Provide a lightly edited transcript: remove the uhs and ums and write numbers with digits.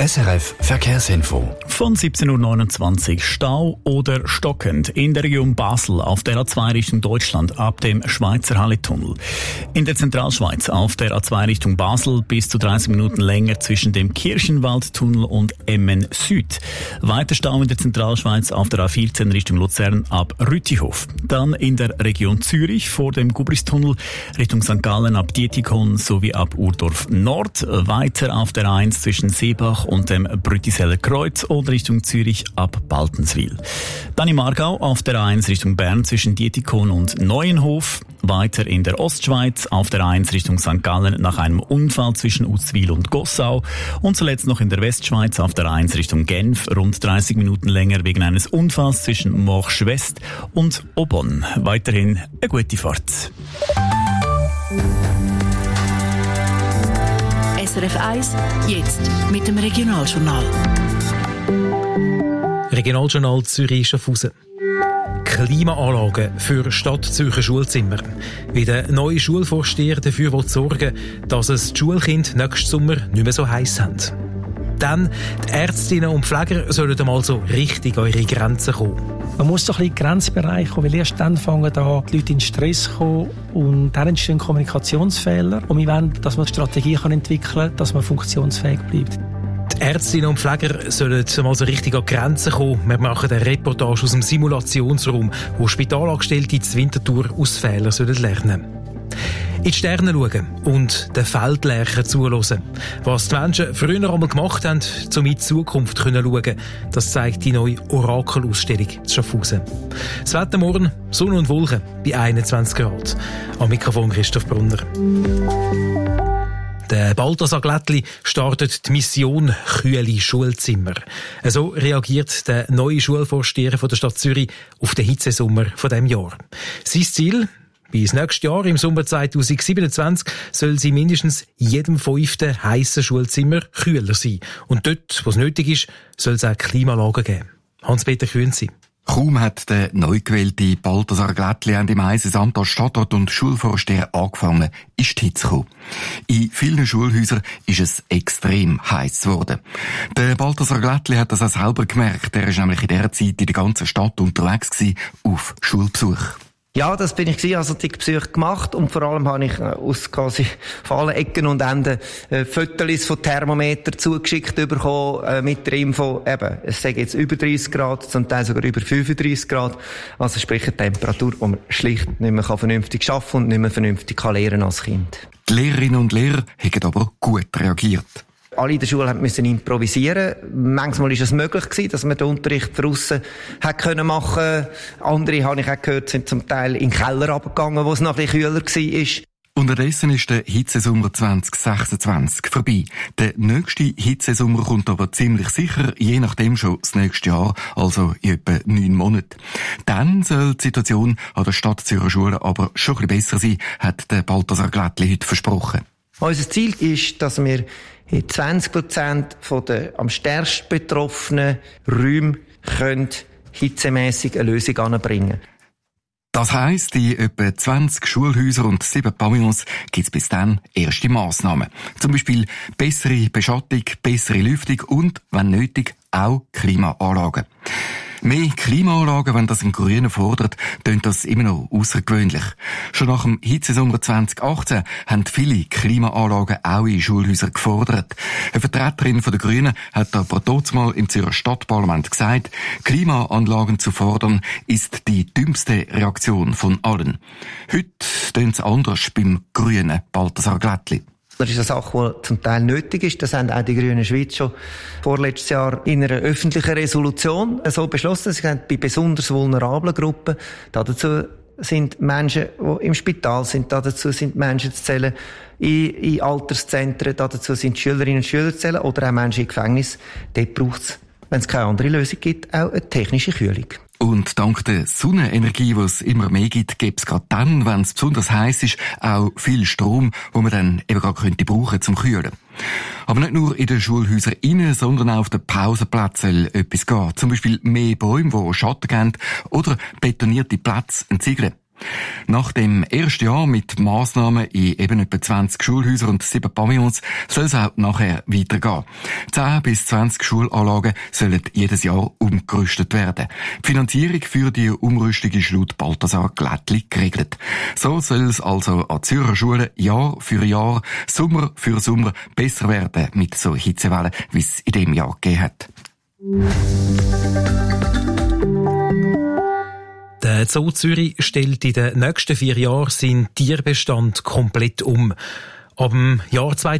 SRF Verkehrsinfo. Von 17.29 Uhr Stau oder stockend in der Region Basel auf der A2 Richtung Deutschland ab dem Schweizer Halletunnel. In der Zentralschweiz auf der A2 Richtung Basel bis zu 30 Minuten länger zwischen dem Kirchenwaldtunnel und Emmen Süd. Weiter Stau in der Zentralschweiz auf der A14 Richtung Luzern ab Rütihof. Dann in der Region Zürich vor dem Gubristunnel Richtung St. Gallen ab Dietikon sowie ab Urdorf Nord. Weiter auf der A1 zwischen Seebach und dem Brütiseller Kreuz und Richtung Zürich ab Baltenswil. Dann im Aargau auf der A1 Richtung Bern zwischen Dietikon und Neuenhof. Weiter in der Ostschweiz auf der A1 Richtung St. Gallen nach einem Unfall zwischen Uzwil und Gossau. Und zuletzt noch in der Westschweiz auf der A1 Richtung Genf rund 30 Minuten länger wegen eines Unfalls zwischen Morsch West und Aubonne. Weiterhin eine gute Fahrt. SRF 1, jetzt mit dem Regionaljournal. Regionaljournal Zürich-Schaffhausen. Klimaanlagen für Stadtzürcher Schulzimmer. Wie der neue Schulvorsteher dafür sorgen will, dass es die Schulkinder nächsten Sommer nicht mehr so heiß haben. Dann, die Ärztinnen und Pfleger sollen einmal so richtig an ihre Grenzen kommen. Man muss so ein bisschen in den Grenzbereich kommen, weil erst dann fangen da die Leute in Stress zu kommen und dann entstehen Kommunikationsfehler. Und wir wollen, dass man eine Strategie entwickeln kann, dass man funktionsfähig bleibt. Die Ärztinnen und Pfleger sollen mal so richtig an die Grenzen kommen. Wir machen eine Reportage aus dem Simulationsraum, wo Spitalangestellte in Winterthur aus Fehlern lernen sollen. In die Sterne schauen und den Feldlerchen zuhören. Was die Menschen früher einmal gemacht haben, um in die Zukunft zu schauen, das zeigt die neue Orakelausstellung zu Schaffhausen. Das Wetter morgen, Sonne und Wolken bei 21 Grad. Am Mikrofon Christoph Brunner. Der Balthasar Glättli startet die Mission Kühle Schulzimmer. So reagiert der neue Schulvorsteher von der Stadt Zürich auf den Hitzesommer von diesem Jahr. Sein Ziel: bis nächstes Jahr, im Sommer 2027, soll sie mindestens jedem 5. heissen Schulzimmer kühler sein. Und dort, wo es nötig ist, soll es auch Klimaanlagen geben. Hans-Peter Künzi. Kaum hat der neu gewählte Balthasar Glättli an dem Eisensamt als Stadtrat und Schulvorsteher angefangen, ist die Hitze gekommen. In vielen Schulhäusern ist es extrem heiß geworden. Der Balthasar Glättli hat das auch selber gemerkt. Er ist nämlich in dieser Zeit in der ganzen Stadt unterwegs gewesen, auf Schulbesuch. Ja, das bin ich gewesen, also die Besuche gemacht und vor allem habe ich aus quasi von allen Ecken und Enden Fotos von Thermometer zugeschickt bekommen mit der Info, eben, es sei jetzt über 30 Grad, zum Teil sogar über 35 Grad, also sprich eine Temperatur, wo man schlicht nicht mehr vernünftig arbeiten und nicht mehr vernünftig lernen als Kind. Die Lehrerinnen und Lehrer haben aber gut reagiert. Alle in der Schule mussten improvisieren. Manchmal ist es möglich gewesen, dass man den Unterricht draussen hat machen können. Andere, habe ich auch gehört, sind zum Teil in den Keller runtergegangen, wo es noch ein bisschen kühler war. Unterdessen ist der Hitzesommer 2026 vorbei. Der nächste Hitzesommer kommt aber ziemlich sicher, je nachdem schon das nächste Jahr, also in etwa 9 Monaten. Dann soll die Situation an der Stadt Zürcher Schule aber schon ein bisschen besser sein, hat der Balthasar Glättli heute versprochen. Unser Ziel ist, dass wir 20% von den am stärksten betroffenen Räumen hitzemässig eine Lösung anbringen. Das heisst, in etwa 20 Schulhäusern und 7 Pavillons gibt es bis dann erste Massnahmen. Zum Beispiel bessere Beschattung, bessere Lüftung und, wenn nötig, auch Klimaanlagen. Mehr Klimaanlagen, wenn das ein Grüner fordert, tönt das immer noch außergewöhnlich. Schon nach dem Hitzesommer 2018 haben viele Klimaanlagen auch in Schulhäusern gefordert. Eine Vertreterin der Grünen hat aber mal im Zürcher Stadtparlament gesagt, Klimaanlagen zu fordern ist die dümmste Reaktion von allen. Heute tönt es anders beim grünen Balthasar Glättli. Das ist eine Sache, die zum Teil nötig ist. Das haben auch die Grünen Schweiz schon vorletztes Jahr in einer öffentlichen Resolution so beschlossen. Sie haben bei besonders vulnerablen Gruppen, dazu sind Menschen, die im Spital sind, dazu sind Menschen zu zählen in Alterszentren, dazu sind Schülerinnen und Schüler zu zählen oder auch Menschen im Gefängnis. Dort braucht es, wenn es keine andere Lösung gibt, auch eine technische Kühlung. Und dank der Sonnenenergie, die es immer mehr gibt, gibt es gerade dann, wenn es besonders heiß ist, auch viel Strom, wo man dann eben gerade könnte brauchen zum Kühlen. Aber nicht nur in den Schulhäusern innen, sondern auch auf den Pausenplätzen etwas gehen. Zum Beispiel mehr Bäume, die Schatten geben, oder betonierte Plätze entziegeln. Nach dem ersten Jahr mit Massnahmen in eben etwa 20 Schulhäusern und 7 Pavillons soll es auch nachher weitergehen. 10 bis 20 Schulanlagen sollen jedes Jahr umgerüstet werden. Die Finanzierung für die Umrüstung ist laut Balthasar Glättli geregelt. So soll es also an Zürcher Schulen Jahr für Jahr, Sommer für Sommer besser werden mit so Hitzewellen, wie es in diesem Jahr gegeben hat. Der Zoo Zürich stellt in den nächsten 4 Jahren seinen Tierbestand komplett um. Ab dem Jahr